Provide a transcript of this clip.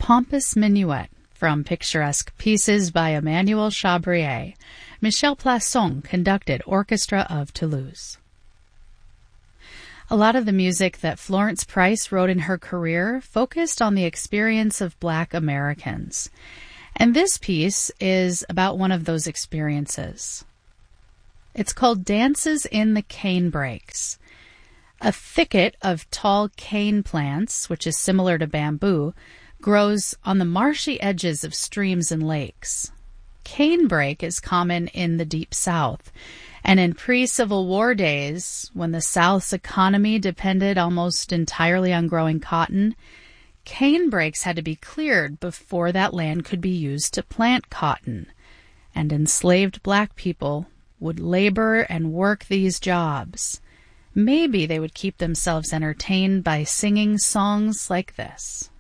Pompous Minuet from picturesque pieces by Emmanuel Chabrier. Michel Plasson conducted Orchestra of Toulouse. A lot of the music that Florence Price wrote in her career focused on the experience of Black Americans. And this piece is about one of those experiences. It's called Dances in the Canebrakes. A thicket of tall cane plants, which is similar to bamboo, grows on the marshy edges of streams and lakes. Canebrake is common in the Deep South, and in pre-Civil War days, when the South's economy depended almost entirely on growing cotton, canebrakes had to be cleared before that land could be used to plant cotton, and enslaved black people would labor and work these jobs. Maybe they would keep themselves entertained by singing songs like this.